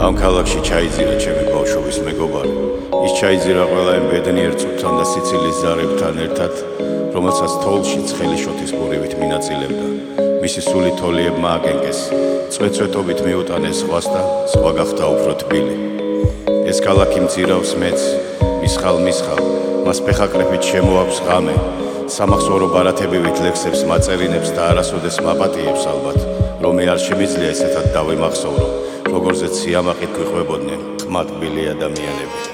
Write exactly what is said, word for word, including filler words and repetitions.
ამ ქალაქში ჩაიძირა ჩემი ბავშვობის მეგობარი. ის ჩაიძირა ყველა იმ ბედნიერ წუთთან და სიცილის ზარებთან ერთად, რომელსაც თოვლში ცხელი შოთის პურივით მინაწილებდა. მისი სული თოლიებმა აკენკეს, წვეწვეტობით მიუტანეს ზღვას და ზღვა გახდა უფრო თბილი. ეს ქალაქი მძირავს მეც, მისხალ მისხალ, მას ფეხაკრეფით შემოაქვს ღამე, სამახსოვრო ბარათებივით ლექსებს მაწერინებს და არასოდეს მაპატიებს ალბათ, რომ მე არ შემიძლია ესეთად დავიმახსოვრო, როგორზეც სიამაყით გვიყვებოდნენ ყმადბილი ადამიანები.